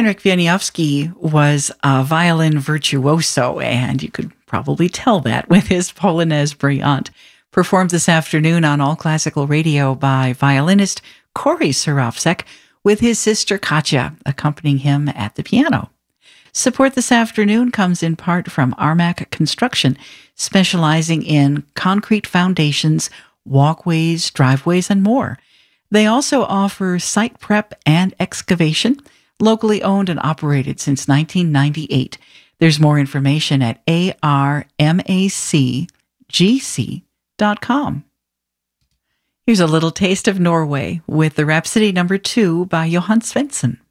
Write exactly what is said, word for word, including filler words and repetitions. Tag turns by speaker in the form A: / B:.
A: Henrik Wieniawski was a violin virtuoso, and you could probably tell that with his Polonaise Brillante, performed this afternoon on All Classical Radio by violinist Corey Surofsek, with his sister Katja accompanying him at the piano. Support this afternoon comes in part from Armac Construction, specializing in concrete foundations, walkways, driveways, and more. They also offer site prep and excavation, locally owned and operated since nineteen ninety-eight. There's more information at A R M A C G C dot com. Here's a little taste of Norway with the Rhapsody number two by Johan Svensson.